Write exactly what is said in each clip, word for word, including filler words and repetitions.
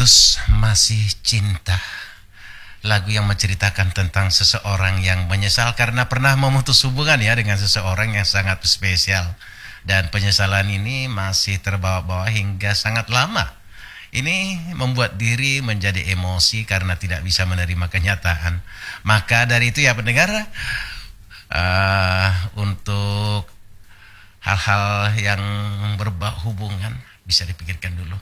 Putus Masih Cinta, lagu yang menceritakan tentang seseorang yang menyesal karena pernah memutus hubungan ya dengan seseorang yang sangat spesial. Dan penyesalan ini masih terbawa-bawa hingga sangat lama. Ini membuat diri menjadi emosi karena tidak bisa menerima kenyataan. Maka dari itu ya pendengar, uh, untuk hal-hal yang berbau hubungan bisa dipikirkan dulu.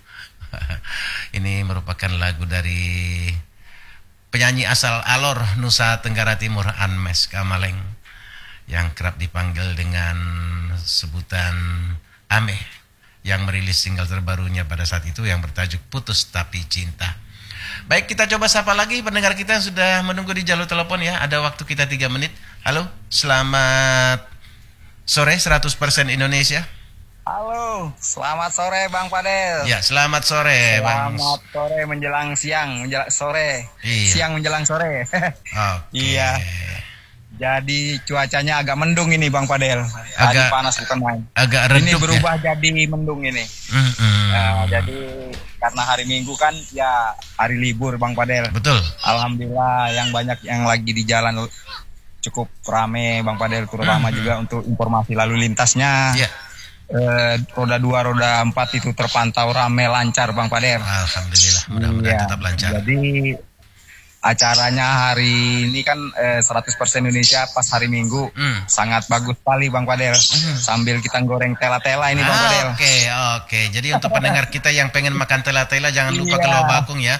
Ini merupakan lagu dari penyanyi asal Alor, Nusa Tenggara Timur, Anmes Kamaleng, yang kerap dipanggil dengan sebutan Ame, yang merilis single terbarunya pada saat itu yang bertajuk Putus Tapi Cinta. Baik, kita coba sapa lagi pendengar kita yang sudah menunggu di jalur telepon ya. Ada waktu kita tiga menit. Halo, selamat sore seratus persen Indonesia. Halo, selamat sore Bang Fadel. Ya, selamat sore Bang. Selamat sore menjelang siang, menjelang sore. Iya. Siang menjelang sore. Oke. Iya. Jadi cuacanya agak mendung ini Bang Fadel. Tadi Agak panas bukan main. Agak redup ini berubah ya? Jadi mendung ini. Mm-mm. Nah, jadi karena hari Minggu kan ya hari libur Bang Fadel. Betul. Alhamdulillah yang banyak yang lagi di jalan cukup rame Bang Fadel, terutama mm-hmm. juga untuk informasi lalu lintasnya. Yeah. Eh, roda dua, roda empat itu terpantau rame lancar Bang Fadel. Alhamdulillah, mudah-mudahan iya, tetap lancar. Jadi acaranya hari ini kan eh, seratus persen Indonesia pas hari Minggu mm. sangat bagus sekali Bang Fadel. Mm. Sambil kita goreng tela-tela ini Bang ah, Fadel. Oke, okay, oke. Okay. Jadi untuk pendengar kita yang pengen makan tela-tela jangan lupa iya. ke Loa Bakung ya.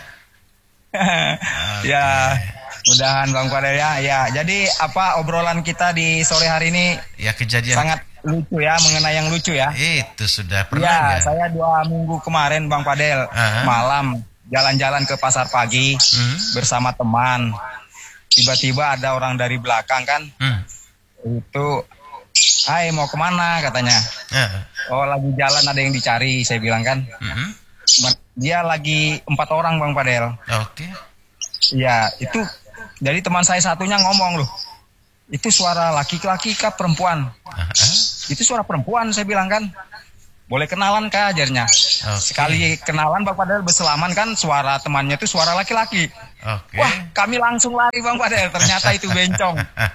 Okay. Ya. Mudahan Bang Fadel ya. Ya, jadi apa obrolan kita di sore hari ini? Ya, kejadian sangat lucu ya, mengenai yang lucu ya. Itu sudah pernah ya. Ya, saya dua minggu kemarin Bang Fadel, uh-huh. malam jalan-jalan ke pasar pagi uh-huh. bersama teman. Tiba-tiba ada orang dari belakang kan, uh-huh. itu, "Hai, mau kemana?" katanya. Uh-huh. "Oh, lagi jalan, ada yang dicari," saya bilang kan. Uh-huh. Dia lagi empat orang Bang Fadel. Oke. Okay. Ya, itu jadi teman saya satunya ngomong loh, "Itu suara laki-laki kah perempuan?" Uh-huh. "Itu suara perempuan," saya bilang kan. "Boleh kenalan kah?" ajarnya. Okay. Sekali kenalan Bang Fadel berselaman kan suara temannya itu suara laki-laki. Okay. Wah, kami langsung lari Bang Fadel, ternyata itu bencong.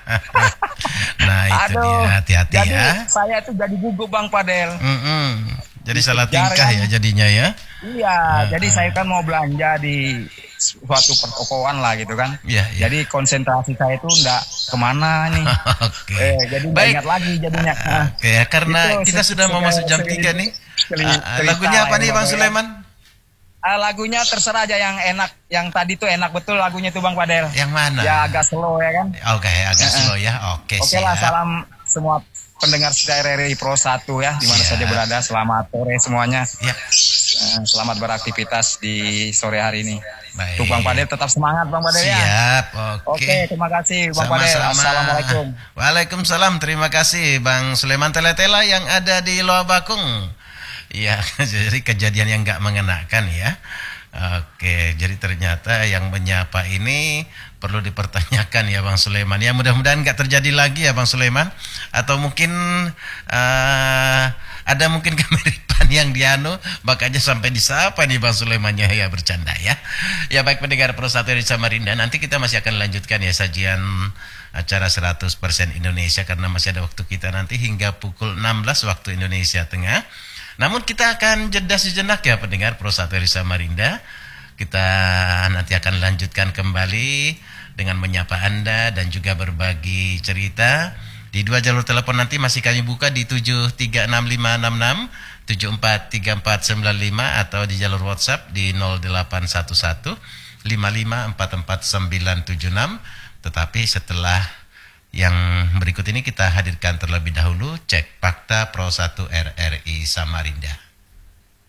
Nah itu Aduh, dia, hati-hati jadi ya. Saya tuh jadi gugup Bang Fadel. Mm-mm. Jadi salah tingkah ya jadinya ya. Iya, uh, jadi uh. saya kan mau belanja di suatu pertokoan lah gitu kan. Yeah, yeah. Jadi konsentrasi saya itu enggak kemana nih. Oke. Okay. Eh, jadi baik. Ingat lagi jadinya. Uh, Oke, okay. Karena itu, kita sudah mau masuk jam tiga nih. Uh, lagunya apa nih Bang Sulaiman? Uh, lagunya terserah aja yang enak. Yang tadi tuh enak betul lagunya tuh Bang Fadel. Yang mana? Ya agak slow ya kan. Oke, okay, agak uh, slow ya. Oke, okay, Oke okay lah, salam semua pendengar setia R R I Pro satu ya, di mana saja berada. Selamat sore semuanya. Ya. Selamat beraktivitas di sore hari ini. Baik. Tuh Bang Fadel tetap semangat Bang Fadel ya. Siap. Oke. Oke, terima kasih Bang Fadel. Assalamualaikum. Waalaikumsalam. Terima kasih Bang Sulaiman Teletela yang ada di Loa Bakung. Iya, jadi kejadian yang nggak mengenakan ya. Oke, jadi ternyata yang menyapa ini perlu dipertanyakan ya Bang Sulaiman. Ya mudah-mudahan nggak terjadi lagi ya Bang Sulaiman. Atau mungkin uh, ada mungkin kemiripan yang dianu, makanya sampai disapa nih Bang Sulaimannya ya, bercanda ya. Ya baik pendengar Pro satu di Samarinda, nanti kita masih akan lanjutkan ya sajian acara seratus persen Indonesia karena masih ada waktu kita nanti hingga pukul enam belas waktu Indonesia Tengah. Namun kita akan jeda sejenak ya pendengar Pro satu di Samarinda. Kita nanti akan lanjutkan kembali dengan menyapa Anda dan juga berbagi cerita. Di dua jalur telepon nanti masih kami buka di tujuh tiga enam lima enam enam, tujuh empat tiga empat sembilan lima atau di jalur WhatsApp di nol delapan satu satu lima lima empat empat sembilan tujuh enam. Tetapi setelah yang berikut ini kita hadirkan terlebih dahulu cek fakta Pro satu R R I Samarinda.